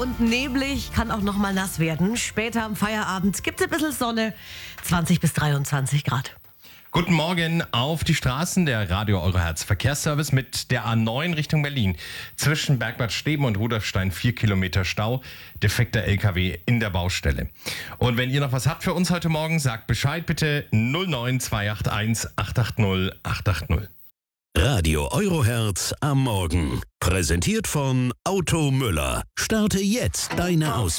Und neblig, kann auch noch mal nass werden. Später am Feierabend gibt es ein bisschen Sonne, 20 bis 23 Grad. Guten Morgen auf die Straßen, der Radio Eurohertz Verkehrsservice mit der A9 Richtung Berlin. Zwischen Bergbad Steben und Rudolfstein 4 Kilometer Stau, defekter LKW in der Baustelle. Und wenn ihr noch was habt für uns heute Morgen, sagt Bescheid bitte 09281 880 880. Radio Eurohertz am Morgen. Präsentiert von Auto Müller. Starte jetzt deine Ausbildung.